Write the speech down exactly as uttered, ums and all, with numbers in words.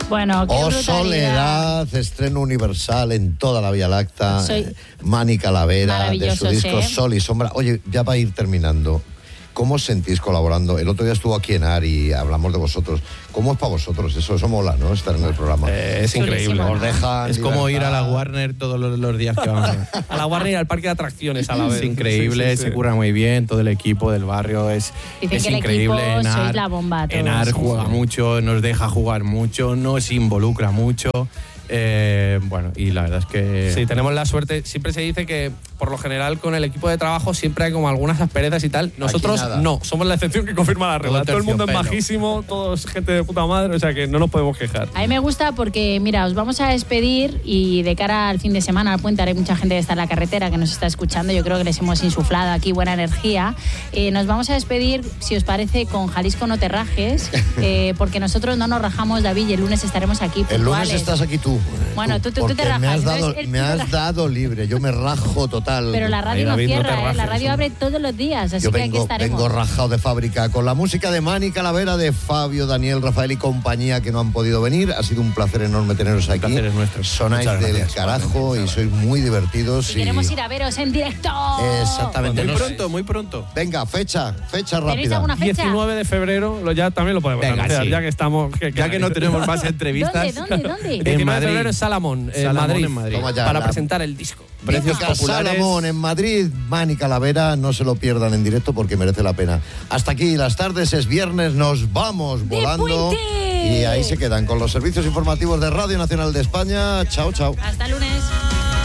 Bueno, qué Oh, brutalidad. Soledad, estreno universal en toda la Vía Láctea. Soy... Eh, Mani Calavera, de su Maravillosos, disco ¿eh? Sol y Sombra. Oye, ya va a ir terminando. ¿Cómo os sentís colaborando? El otro día estuvo aquí en Ari y hablamos de vosotros. ¿Cómo es para vosotros? Eso, eso mola, ¿no? Estar en el programa. Eh, es increíble. Os dejan Es como libertad. ir a la Warner todos los, los días que vamos. A la Warner y al parque de atracciones a la vez. Es increíble, Sí, sí, sí. se curra muy bien, todo el equipo del barrio es, Dicen es que el increíble. equipo Enar, sois la bomba todos, Enar sí, juega sí. mucho, nos deja jugar mucho, nos involucra mucho. Eh, bueno, y la verdad es que... Sí, tenemos la suerte. Siempre se dice que, por lo general, con el equipo de trabajo siempre hay como algunas asperezas y tal. Nosotros nada. no, somos la excepción que confirma la regla. Todo Todo el mundo es terciopelo. majísimo, todos gente de puta madre, o sea que no nos podemos quejar. A mí me gusta porque, mira, os vamos a despedir y de cara al fin de semana, al puente, hay mucha gente que está en la carretera que nos está escuchando. Yo creo que les hemos insuflado aquí buena energía. Eh, nos vamos a despedir, si os parece, con Jalisco No Te Rajes, eh, porque nosotros no nos rajamos, David, y el lunes estaremos aquí El lunes puntuales. estás aquí tú. Bueno, tú- tú- tú porque te rajas, Me has entonces dado, él me te has raja. dado libre. Yo me rajo total. Pero la radio Ay, no David, no te cierra, ¿eh? La rajes, radio hombre. abre todos los días, así Yo que aquí vengo, estaremos. vengo rajado de fábrica con la música de Mani Calavera, de Fabio, Daniel, Rafael y compañía que no han podido venir. Ha sido un placer enorme teneros aquí. placer es nuestro. Sonáis Muchas del gracias. carajo y sois muy divertidos. Y y queremos ir a veros en directo. Exactamente. Muy No sé. pronto, muy pronto. Venga, fecha, fecha ¿Tenéis rápida. alguna fecha? diecinueve de febrero, lo ya también lo podemos Venga, anunciar, sí. ya que estamos. Que, Ya que no tenemos más entrevistas. ¿Dónde, dónde, dónde? El diecinueve de Madrid. febrero es Salamón, en Salamón, Madrid, en Madrid. Toma ya, para la- presentar el disco. Precios Venga, populares. Salamón en Madrid, Mani Calavera, no se lo pierdan en directo porque merece la pena. Hasta aquí las tardes, es viernes, nos vamos volando. puente! Y ahí se quedan con los servicios informativos de Radio Nacional de España. Chao, chao. Hasta el lunes.